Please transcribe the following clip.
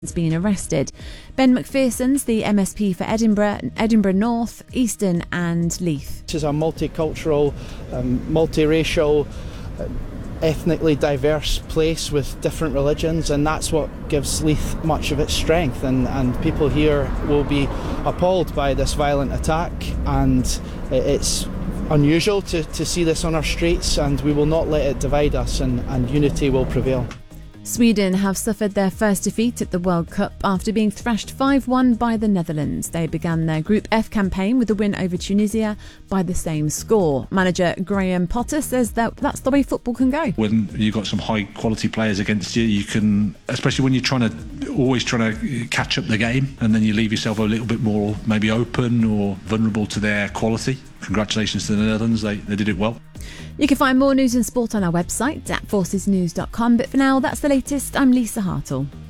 has been arrested. Ben McPherson's the MSP for Edinburgh North, Eastern and Leith. This is a multicultural, multiracial, ethnically diverse place with different religions, and that's what gives Leith much of its strength, and people here will be appalled by this violent attack, and it's unusual to see this on our streets, and we will not let it divide us, and unity will prevail. Sweden have suffered their first defeat at the World Cup after being thrashed 5-1 by the Netherlands. They began their Group F campaign with a win over Tunisia by the same score. Manager Graham Potter says that that's the way football can go. When you've got some high quality players against you, you can, especially when you're always trying to catch up the game, and then you leave yourself a little bit more maybe open or vulnerable to their quality. Congratulations to the Netherlands, they did it well. You can find more news and sport on our website at forcesnews.com, but for now that's the latest. I'm Lisa Hartle.